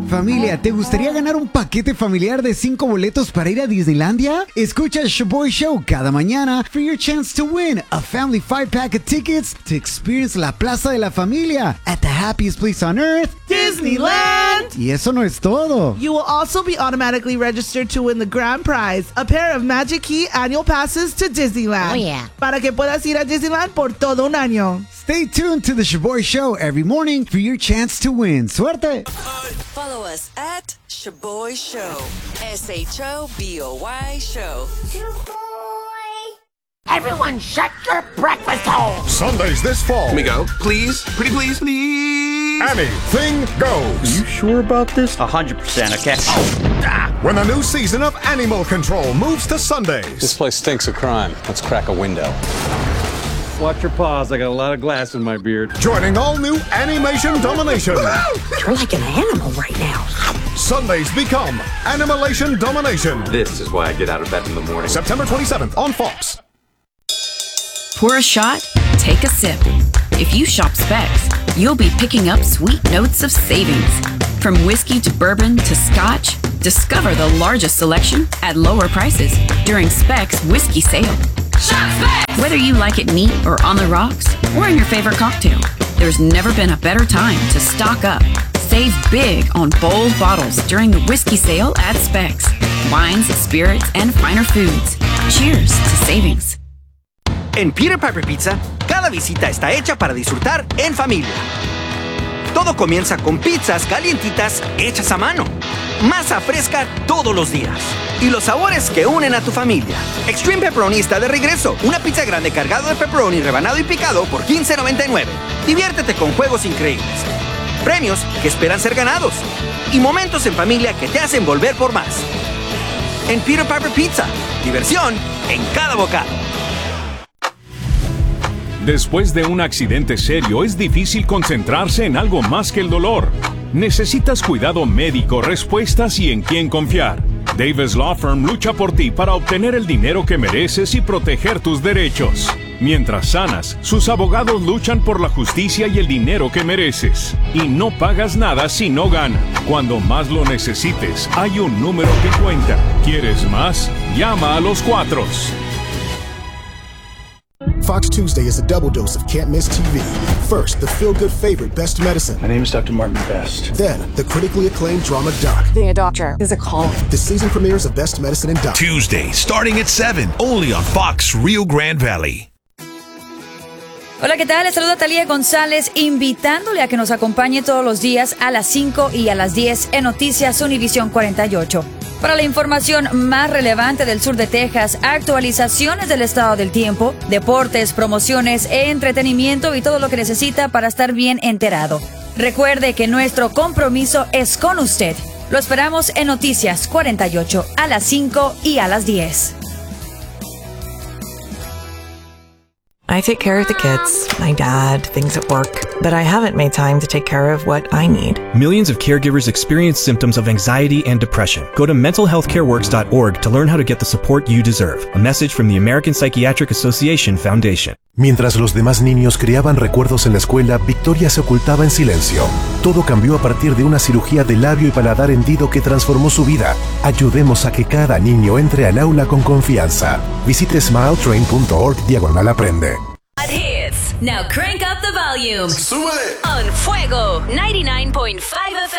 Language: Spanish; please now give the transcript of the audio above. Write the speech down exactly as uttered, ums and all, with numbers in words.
Familia, ¿te gustaría ganar un paquete familiar de cinco boletos para ir a Disneylandia? Escucha el Shaboy Show cada mañana for your chance to win a family five pack of tickets to experience la Plaza de la Familia at the happiest place on earth, Disneyland! Y eso no es todo. You will also be automatically registered to win the grand prize, a pair of Magic Key annual passes to Disneyland. Oh, yeah. Para que puedas ir a Disneyland por todo un año. Stay tuned to the Shaboy Show every morning for your chance to win. ¡Suerte! Follow us at Shaboy Show. S H O B O Y Show. Everyone shut your breakfast hole. Sundays this fall. Let me go. Please? Pretty please, please. Anything goes. You sure about this? A hundred percent, okay. When a new season of Animal Control moves to Sundays. This place stinks of crime. Let's crack a window. Watch your paws. I got a lot of glass in my beard. Joining all new Animation Domination. You're like an animal right now. Sundays become Animation Domination. This is why I get out of bed in the morning. September twenty-seventh on Fox. Pour a shot, take a sip. If you shop Specs, you'll be picking up sweet notes of savings. From whiskey to bourbon to scotch, discover the largest selection at lower prices during Specs Whiskey Sale. Shop Specs! Whether you like it neat or on the rocks, or in your favorite cocktail, there's never been a better time to stock up. Save big on bold bottles during the Whiskey Sale at Specs. Wines, spirits, and finer foods. Cheers to savings. En Peter Piper Pizza, cada visita está hecha para disfrutar en familia. Todo comienza con pizzas calientitas hechas a mano. Masa fresca todos los días. Y los sabores que unen a tu familia. Extreme Pepperoni está de regreso. Una pizza grande cargado de pepperoni rebanado y picado por quince noventa y nueve. Diviértete con juegos increíbles. Premios que esperan ser ganados. Y momentos en familia que te hacen volver por más. En Peter Piper Pizza, diversión en cada bocado. Después de un accidente serio, es difícil concentrarse en algo más que el dolor. Necesitas cuidado médico, respuestas y en quién confiar. Davis Law Firm lucha por ti para obtener el dinero que mereces y proteger tus derechos. Mientras sanas, sus abogados luchan por la justicia y el dinero que mereces. Y no pagas nada si no ganan. Cuando más lo necesites, hay un número que cuenta. ¿Quieres más? Llama a los Cuatros. Fox Tuesday is a double dose of can't miss T V. First, the feel-good favorite, Best Medicine. My name is Doctor Martin Best. Then, the critically acclaimed drama Doc. Being a doctor is a calling. The season premieres of Best Medicine and Doc. Tuesday, starting at seven, only on Fox Rio Grande Valley. Hola, ¿qué tal? Les saluda Talía González, invitándole a que nos acompañe todos los días a las cinco y a las diez en Noticias Univisión cuarenta y ocho. Para la información más relevante del sur de Texas, actualizaciones del estado del tiempo, deportes, promociones, entretenimiento y todo lo que necesita para estar bien enterado. Recuerde que nuestro compromiso es con usted. Lo esperamos en Noticias cuarenta y ocho a las cinco y a las diez. I take care of the kids, my dad, things at work, but I haven't made time to take care of what I need. Millions of caregivers experience symptoms of anxiety and depression. Go to mental health care works dot org to learn how to get the support you deserve. A message from the American Psychiatric Association Foundation. Mientras los demás niños creaban recuerdos en la escuela, Victoria se ocultaba en silencio. Todo cambió a partir de una cirugía de labio y paladar hendido que transformó su vida. Ayudemos a que cada niño entre al aula con confianza. Visite smiletrain punto org diagonal aprende. Hits. Now crank up the volume. ¡Súbele! On Fuego ninety-nine point five F M.